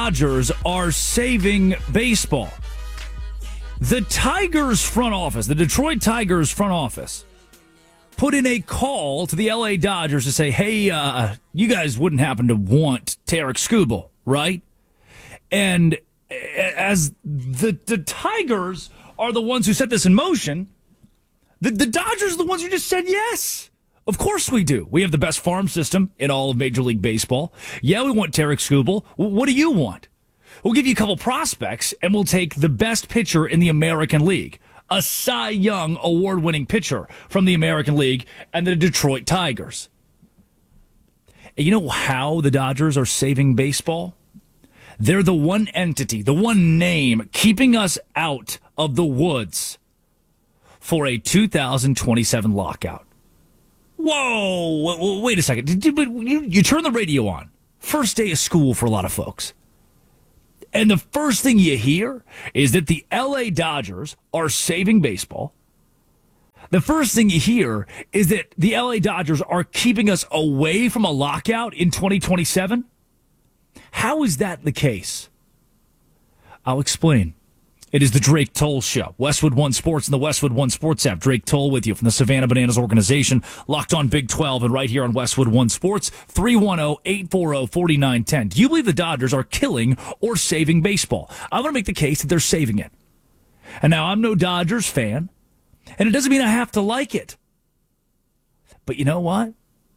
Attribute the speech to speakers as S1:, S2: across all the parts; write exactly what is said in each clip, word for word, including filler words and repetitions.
S1: Dodgers are saving baseball. The Tigers front office, the Detroit Tigers front office, put in a call to the L A Dodgers to say, hey, uh, you guys wouldn't happen to want Tarik Skubal, right? And as the the Tigers are the ones who set this in motion, the, the Dodgers are the ones who just said yes. Of course we do. We have the best farm system in all of Major League Baseball. Yeah, we want Tarik Skubal. What do you want? We'll give you a couple prospects, and we'll take the best pitcher in the American League, a Cy Young award-winning pitcher from the American League, and the Detroit Tigers. And you know how the Dodgers are saving baseball? They're the one entity, the one name keeping us out of the woods for a two thousand twenty-seven lockout. Whoa, wait a second. Did you, you, you turn the radio on. First day of school for a lot of folks. And the first thing you hear is that the L A Dodgers are saving baseball. The first thing you hear is that the L A Dodgers are keeping us away from a lockout in twenty twenty-seven. How is that the case? I'll explain. It is the Drake Toll Show. Westwood One Sports and the Westwood One Sports app. Drake Toll with you from the Savannah Bananas organization. Locked on Big twelve and right here on Westwood One Sports. three one zero, eight four zero, four nine one zero. Do you believe the Dodgers are killing or saving baseball? I want to make the case that they're saving it. And now I'm no Dodgers fan, and it doesn't mean I have to like it. But you know what?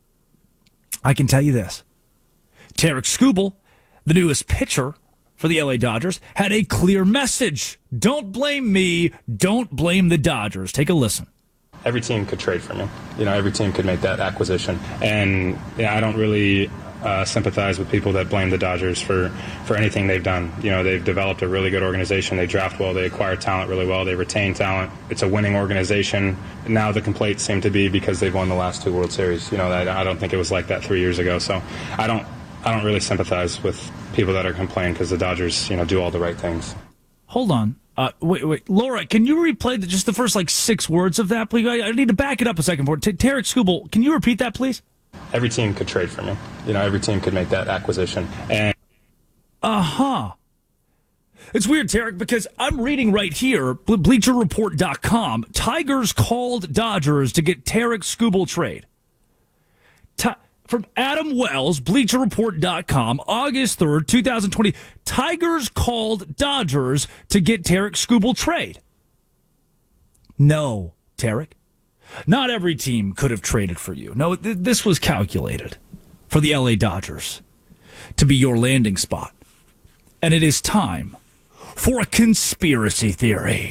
S1: I can tell you this. Tarik Skubal, the newest pitcher for the L A Dodgers, had a clear message. Don't blame me. Don't blame the Dodgers. Take a listen.
S2: Every team could trade for me. You know, every team could make that acquisition. And yeah, I don't really uh, sympathize with people that blame the Dodgers for, for anything they've done. You know, they've developed a really good organization. They draft well. They acquire talent really well. They retain talent. It's a winning organization. Now the complaints seem to be because they've won the last two World Series. You know, I, I don't think it was like that three years ago. So I don't I don't really sympathize with people that are complaining because the Dodgers, you know, do all the right things.
S1: Hold on. Uh, wait, wait. Laura, can you replay the, just the first, like, six words of that, please? I, I need to back it up a second for it. T- Tarik Skubal, can you repeat that, please?
S2: Every team could trade for me. You know, every team could make that acquisition. And
S1: Uh-huh. It's weird, Tarik, because I'm reading right here, Ble- Bleacher Report dot com, Tigers called Dodgers to get Tarik Skubal trade. Ti- From Adam Wells, Bleacher Report dot com, August third, twenty twenty. Tigers called Dodgers to get Tarik Skubal trade. No, Tarik. Not every team could have traded for you. No, th- this was calculated for the L A Dodgers to be your landing spot. And it is time for a conspiracy theory.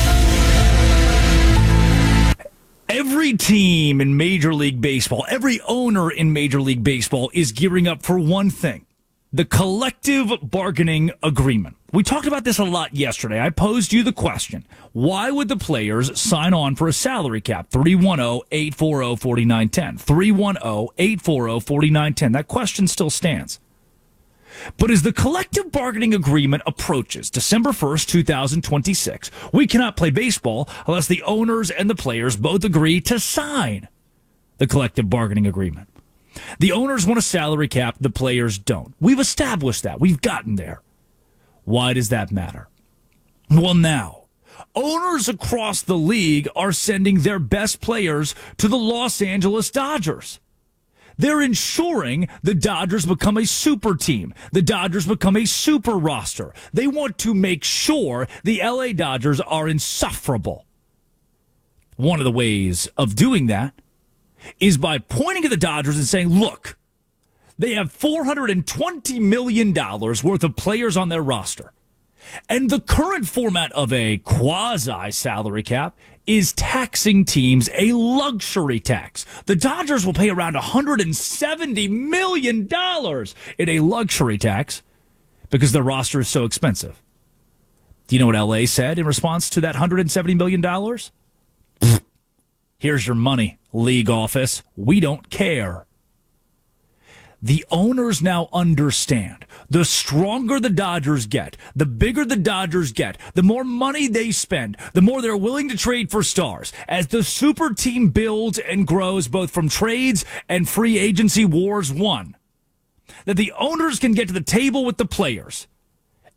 S1: Every team in Major League Baseball, every owner in Major League Baseball is gearing up for one thing, the collective bargaining agreement. We talked about this a lot yesterday. I posed you the question, why would the players sign on for a salary cap? three one zero, eight four zero, four nine one zero. three one zero, eight four zero, four nine one zero. That question still stands. But as the collective bargaining agreement approaches December first, twenty twenty-six, we cannot play baseball unless the owners and the players both agree to sign the collective bargaining agreement. The owners want a salary cap, the players don't. We've established that. We've gotten there. Why does that matter? Well, now, owners across the league are sending their best players to the Los Angeles Dodgers. They're ensuring the Dodgers become a super team. The Dodgers become a super roster. They want to make sure the L A Dodgers are insufferable. One of the ways of doing that is by pointing at the Dodgers and saying, look, they have four hundred twenty million dollars worth of players on their roster. And the current format of a quasi-salary cap is taxing teams a luxury tax. The Dodgers will pay around one hundred seventy million dollars in a luxury tax because their roster is so expensive. Do you know what L A said in response to that one hundred seventy million dollars? Here's your money, league office. We don't care. The owners now understand the stronger the Dodgers get, the bigger the Dodgers get, the more money they spend, the more they're willing to trade for stars. As the super team builds and grows both from trades and free agency wars won, that the owners can get to the table with the players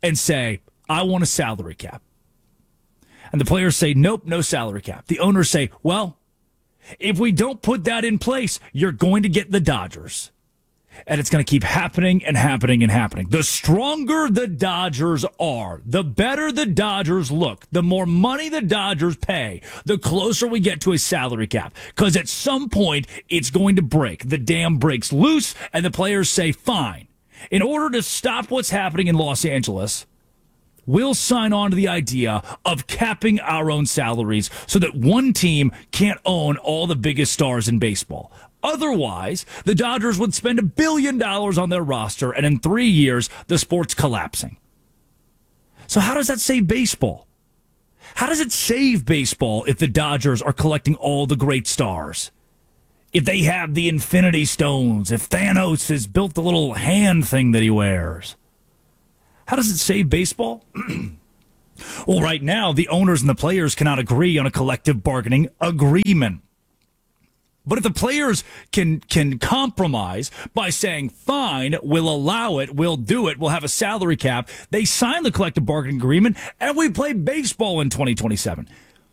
S1: and say, I want a salary cap. And the players say, nope, no salary cap. The owners say, well, if we don't put that in place, you're going to get the Dodgers. And it's going to keep happening and happening and happening. The stronger the Dodgers are, the better the Dodgers look, the more money the Dodgers pay, the closer we get to a salary cap. Because at some point, it's going to break. The dam breaks loose, and the players say, fine. In order to stop what's happening in Los Angeles, we'll sign on to the idea of capping our own salaries so that one team can't own all the biggest stars in baseball. Otherwise, the Dodgers would spend a billion dollars on their roster, and in three years, the sport's collapsing. So how does that save baseball? How does it save baseball if the Dodgers are collecting all the great stars? If they have the Infinity Stones, if Thanos has built the little hand thing that he wears? How does it save baseball? Well, right now, the owners and the players cannot agree on a collective bargaining agreement. But if the players can can compromise by saying, fine, we'll allow it, we'll do it, we'll have a salary cap, they sign the collective bargaining agreement, and we play baseball in twenty twenty-seven.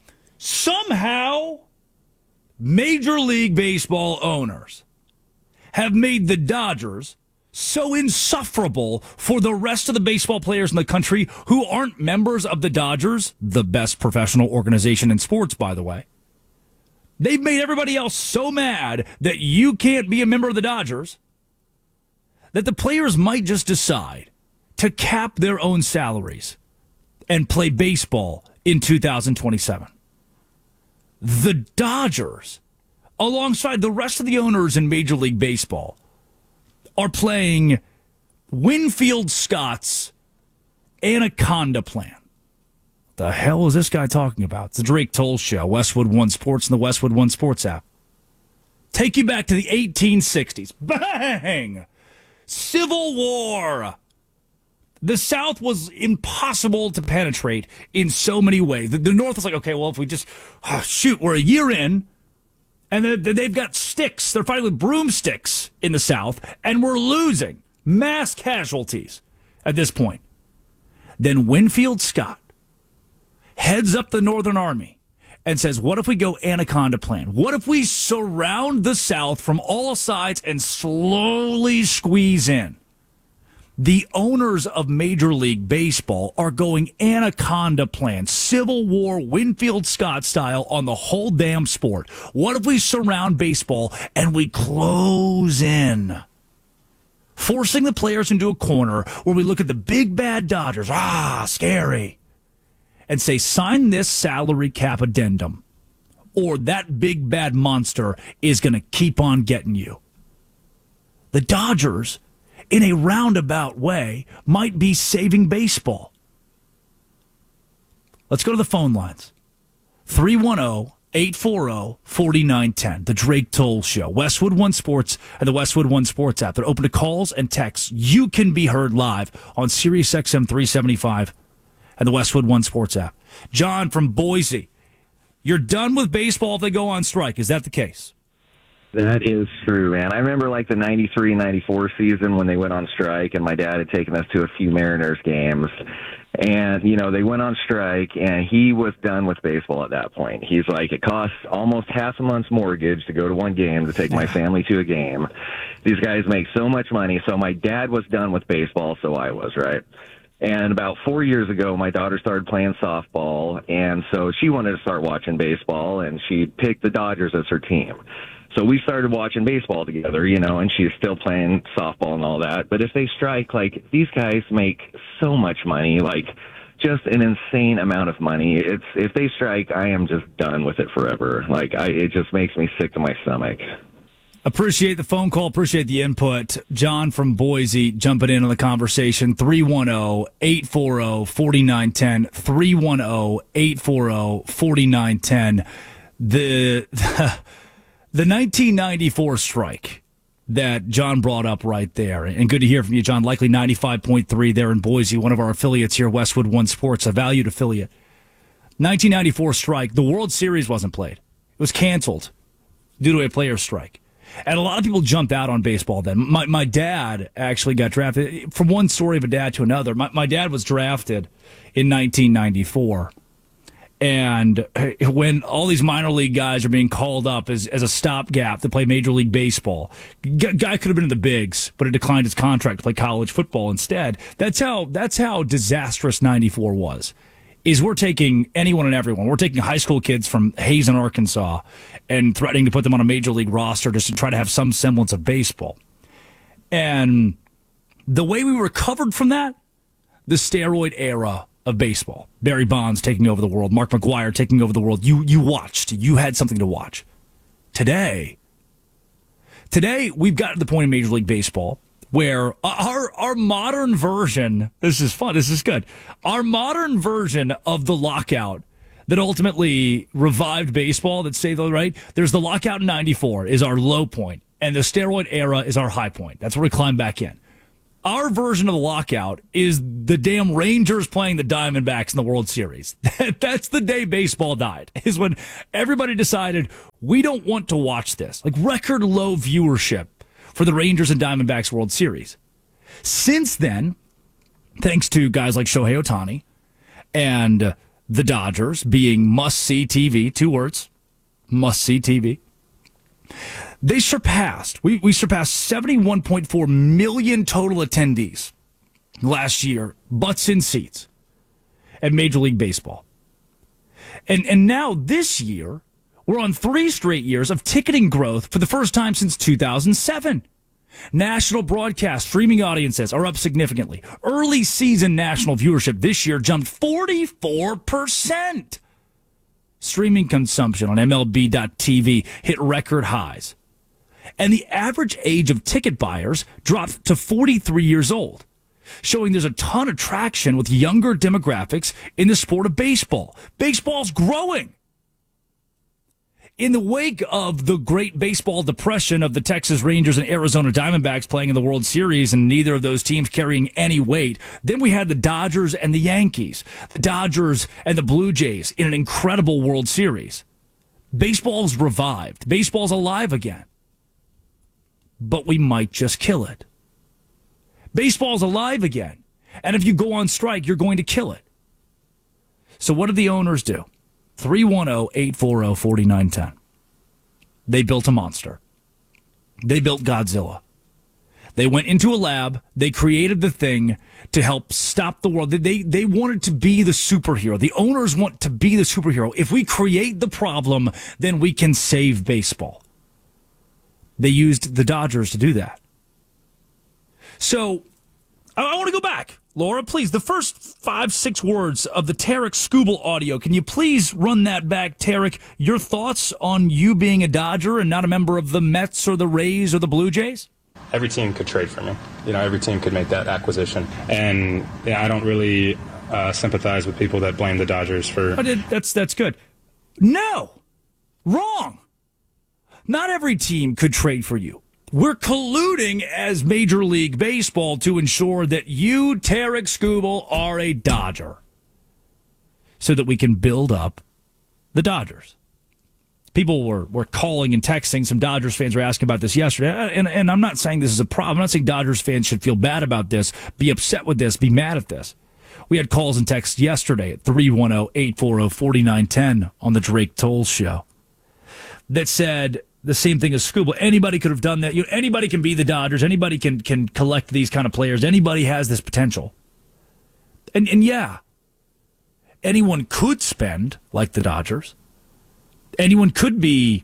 S1: Somehow, Major League Baseball owners have made the Dodgers so insufferable for the rest of the baseball players in the country who aren't members of the Dodgers, the best professional organization in sports, by the way. They've made everybody else so mad that you can't be a member of the Dodgers that the players might just decide to cap their own salaries and play baseball in two thousand twenty-seven. The Dodgers, alongside the rest of the owners in Major League Baseball, are playing Winfield Scott's Anaconda plan. The hell is this guy talking about? It's the Drake Toll Show, Westwood One Sports, and the Westwood One Sports app. Take you back to the eighteen sixties. Bang! Civil War. The South was impossible to penetrate in so many ways. The, the North was like, okay, well, if we just, oh, shoot, we're a year in, and they, they've got sticks. They're fighting with broomsticks in the South, and we're losing. Mass casualties at this point. Then Winfield Scott heads up the Northern Army and says, what if we go Anaconda plan? What if we surround the South from all sides and slowly squeeze in? The owners of Major League Baseball are going Anaconda plan, Civil War, Winfield Scott style on the whole damn sport. What if we surround baseball and we close in? Forcing the players into a corner where we look at the big bad Dodgers, ah, scary, and say, sign this salary cap addendum, or that big bad monster is going to keep on getting you. The Dodgers, in a roundabout way, might be saving baseball. Let's go to the phone lines. three one zero, eight four zero, four nine one zero. The Drake Toll Show. Westwood One Sports and the Westwood One Sports app. They're open to calls and texts. You can be heard live on Sirius X M three seventy-five and the Westwood One Sports app. John from Boise. You're done with baseball if they go on strike. Is that the case?
S3: That is true, man. I remember like the ninety-three ninety-four season when they went on strike, and my dad had taken us to a few Mariners games. And, you know, they went on strike, and he was done with baseball at that point. He's like, it costs almost half a month's mortgage to go to one game, to take my family to a game. These guys make so much money. So my dad was done with baseball, so I was, right? And about four years ago, my daughter started playing softball, and so she wanted to start watching baseball, and she picked the Dodgers as her team. So we started watching baseball together, you know, and she's still playing softball and all that. But if they strike, like, these guys make so much money, like, just an insane amount of money. It's if they strike, I am just done with it forever. Like, I, it just makes me sick to my stomach.
S1: Appreciate the phone call. Appreciate the input. John from Boise jumping in on the conversation. three one zero, eight four zero, four nine one zero. three one zero, eight four zero, four nine one zero. The, the, the nineteen ninety-four strike that John brought up right there. And good to hear from you, John. Likely ninety-five point three there in Boise, one of our affiliates here, Westwood One Sports, a valued affiliate. nineteen ninety-four strike. The World Series wasn't played. It was canceled due to a player strike. And a lot of people jumped out on baseball then. My my dad actually got drafted. From one story of a dad to another, my, my dad was drafted in nineteen ninety-four. And when all these minor league guys are being called up as, as a stopgap to play Major League Baseball, guy could have been in the bigs, but it declined his contract to play college football instead. That's how that's how disastrous ninety-four was. Is we're taking anyone and everyone. We're taking high school kids from Hazen, Arkansas, and threatening to put them on a major league roster just to try to have some semblance of baseball. And the way we recovered from that, the steroid era of baseball. Barry Bonds taking over the world, Mark McGwire taking over the world. You you watched. You had something to watch. Today, today we've got to the point in Major League Baseball where our our modern version, this is fun, this is good, our modern version of the lockout that ultimately revived baseball, that saved the right, there's the lockout in ninety-four is our low point, and the steroid era is our high point. That's where we climb back in. Our version of the lockout is the damn Rangers playing the Diamondbacks in the World Series. That's the day baseball died, is when everybody decided we don't want to watch this. Like record low viewership for the Rangers and Diamondbacks World Series. Since then, thanks to guys like Shohei Ohtani and the Dodgers being must-see T V, two words, must-see T V, they surpassed, we, we surpassed seventy-one point four million total attendees last year, butts in seats at Major League Baseball. And, and now this year, we're on three straight years of ticketing growth for the first time since two thousand seven. National broadcast streaming audiences are up significantly. Early season national viewership this year jumped forty-four percent. Streaming consumption on M L B dot T V hit record highs. And the average age of ticket buyers dropped to forty-three years old, showing there's a ton of traction with younger demographics in the sport of baseball. Baseball's growing. In the wake of the great baseball depression of the Texas Rangers and Arizona Diamondbacks playing in the World Series and neither of those teams carrying any weight, then we had the Dodgers and the Yankees, the Dodgers and the Blue Jays in an incredible World Series. Baseball's revived. Baseball's alive again. But we might just kill it. Baseball's alive again. And if you go on strike, you're going to kill it. So what did the owners do? three one zero, eight four zero, four nine one zero. They built a monster. They built Godzilla. They went into a lab. They created the thing to help stop the world. They, they wanted to be the superhero. The owners want to be the superhero. If we create the problem, then we can save baseball. They used the Dodgers to do that. So I, I want to go back. Laura, please, the first five, six words of the Tarek Skubal audio. Can you please run that back, Tarek? Your thoughts on you being a Dodger and not a member of the Mets or the Rays or the Blue Jays?
S2: Every team could trade for me. You know, every team could make that acquisition. And yeah, I don't really uh, sympathize with people that blame the Dodgers for...
S1: But it, that's, that's good. No. Wrong. Not every team could trade for you. We're colluding as Major League Baseball to ensure that you, Tarek Skubal, are a Dodger so that we can build up the Dodgers. People were, were calling and texting. Some Dodgers fans were asking about this yesterday. And, and I'm not saying this is a problem. I'm not saying Dodgers fans should feel bad about this, be upset with this, be mad at this. We had calls and texts yesterday at three one zero, eight four zero, four nine one zero on the Drake Toll Show that said... the same thing as Skubal. Anybody could have done that. You know, anybody can be the Dodgers. Anybody can can collect these kind of players. Anybody has this potential. And and yeah, anyone could spend like the Dodgers. Anyone could be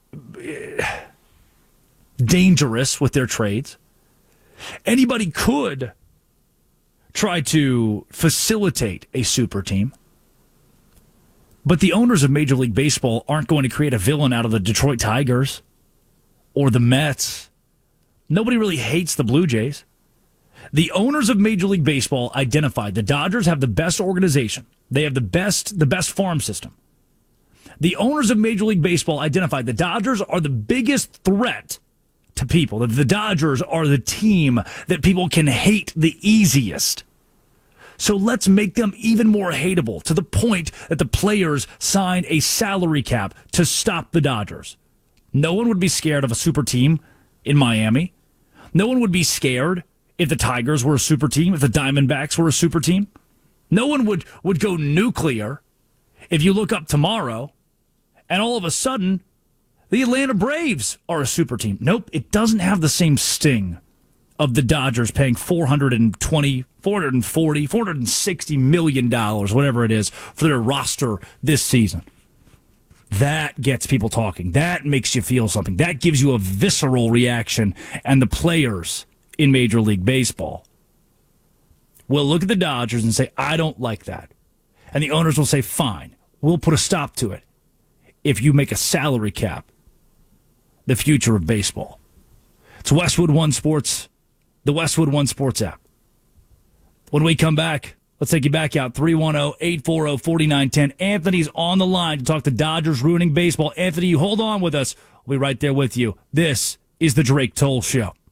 S1: dangerous with their trades. Anybody could try to facilitate a super team. But the owners of Major League Baseball aren't going to create a villain out of the Detroit Tigers or the Mets. Nobody really hates the Blue Jays. The owners of Major League Baseball identified the Dodgers have the best organization. They have the best, the best farm system. The owners of Major League Baseball identified the Dodgers are the biggest threat to people. That the Dodgers are the team that people can hate the easiest. So let's make them even more hateable to the point that the players sign a salary cap to stop the Dodgers. No one would be scared of a super team in Miami. No one would be scared if the Tigers were a super team, if the Diamondbacks were a super team. No one would, would go nuclear if you look up tomorrow and all of a sudden the Atlanta Braves are a super team. Nope, it doesn't have the same sting of the Dodgers paying four hundred twenty, four hundred forty, four hundred sixty million dollars, whatever it is, for their roster this season. That gets people talking. That makes you feel something. That gives you a visceral reaction. And the players in Major League Baseball will look at the Dodgers and say, I don't like that. And the owners will say, fine, we'll put a stop to it if you make a salary cap the future of baseball. It's Westwood One Sports, the Westwood One Sports app. When we come back, let's take you back out, three one zero, eight four zero, four nine one zero. Anthony's on the line to talk the Dodgers ruining baseball. Anthony, you hold on with us. We'll be right there with you. This is the Drake Toll Show.